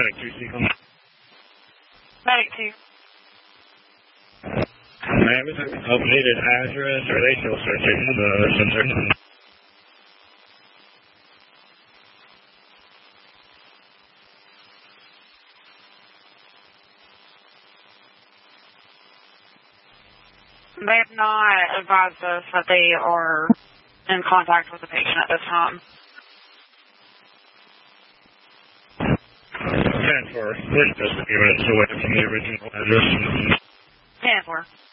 Medic 2 Sequel. Medic 2. Ma'am, is an updated address, or are they still searching the center? They have not advised us that they are in contact with the patient at this time. 10-4. We're just a few minutes away from the original address. 10-4.